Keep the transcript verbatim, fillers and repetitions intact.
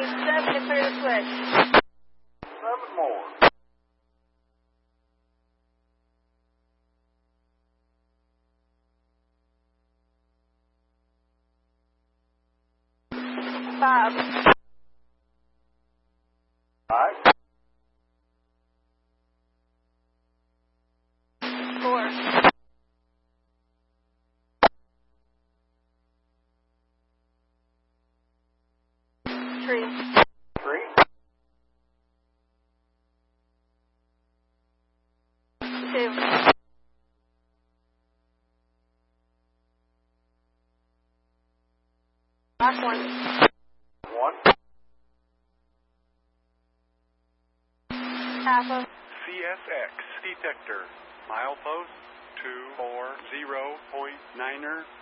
seven to clear the switch. Seven more. Five. Five. Four. Three. Three. Two. Last one. One. Half of. C S X detector. Milepost two four zero point niner.